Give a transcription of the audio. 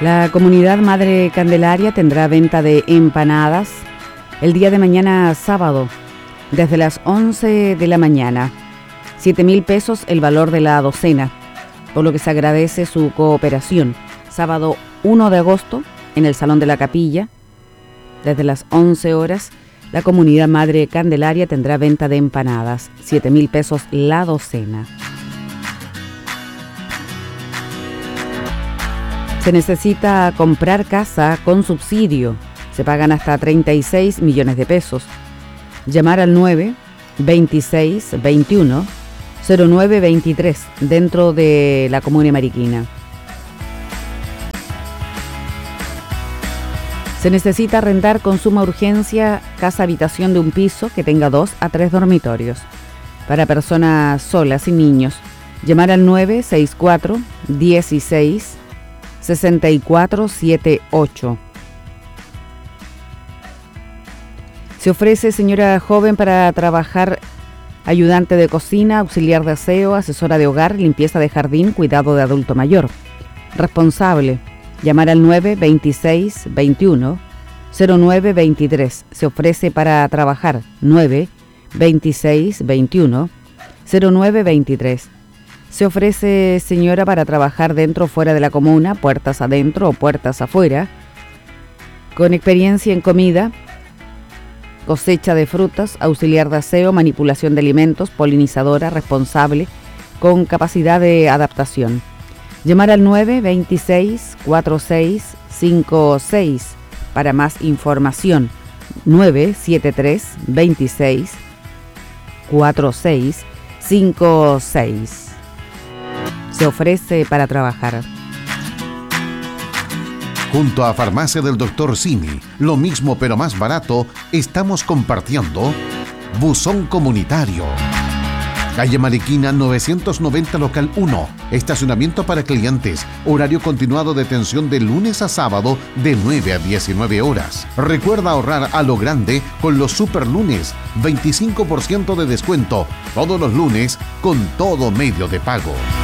La comunidad Madre Candelaria tendrá venta de empanadas el día de mañana sábado, desde las 11 de la mañana. 7.000 pesos el valor de la docena, por lo que se agradece su cooperación. Sábado 1 de agosto, en el Salón de la Capilla, desde las 11 horas, la comunidad Madre Candelaria tendrá venta de empanadas, 7.000 pesos la docena. Se necesita comprar casa con subsidio. Se pagan hasta 36 millones de pesos. Llamar al 9 26 21 09 23 dentro de la comuna mariquina. Se necesita arrendar con suma urgencia casa habitación de un piso que tenga 2 a 3 dormitorios. Para personas solas y niños, llamar al 964 16 6478. Se ofrece señora joven para trabajar ayudante de cocina, auxiliar de aseo, asesora de hogar, limpieza de jardín, cuidado de adulto mayor. Responsable, llamar al 9 26 21 09 23. Se ofrece para trabajar 9 26 21 09 23. Se ofrece señora para trabajar dentro o fuera de la comuna, puertas adentro o puertas afuera, con experiencia en comida, cosecha de frutas, auxiliar de aseo, manipulación de alimentos, polinizadora, responsable, con capacidad de adaptación. Llamar al 9 26 46 56 para más información. 973 26 46 56. Se ofrece para trabajar. Junto a Farmacia del Dr. Simi, lo mismo pero más barato, estamos compartiendo Buzón Comunitario. Calle Mariquina 990 local 1, estacionamiento para clientes, horario continuado de atención de lunes a sábado de 9 a 19 horas. Recuerda ahorrar a lo grande con los super lunes, 25% de descuento todos los lunes con todo medio de pago.